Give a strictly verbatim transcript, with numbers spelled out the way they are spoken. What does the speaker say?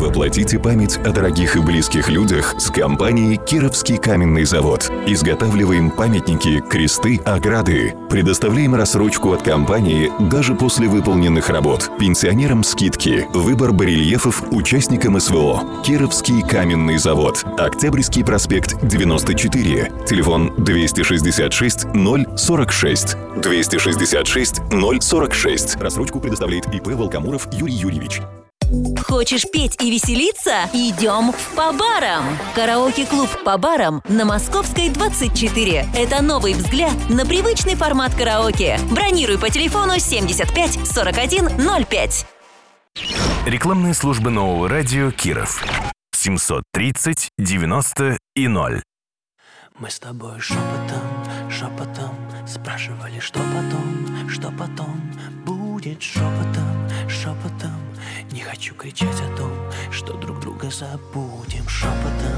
Воплотите память о дорогих и близких людях с компанией «Кировский каменный завод». Изготавливаем памятники, кресты, ограды. Предоставляем рассрочку от компании даже после выполненных работ. Пенсионерам скидки. Выбор барельефов участникам СВО. «Кировский каменный завод». Октябрьский проспект, девяносто четыре. Телефон двести шестьдесят шесть ноль сорок шесть. двести шестьдесят шесть ноль сорок шесть. Рассрочку предоставляет ИП Волкомуров Юрий Юрьевич. Хочешь петь и веселиться? Идем в По барам! Караоке-клуб По барам на Московской, двадцать четыре. Это новый взгляд на привычный формат караоке. Бронируй по телефону семьдесят пять сорок один ноль пять. Рекламные службы нового радио Киров. семьсот тридцать девяносто и ноль. Мы с тобой шепотом, шепотом спрашивали, что потом, что потом будет шепотом, шепотом. Не хочу кричать о том, что друг друга забудем шепотом.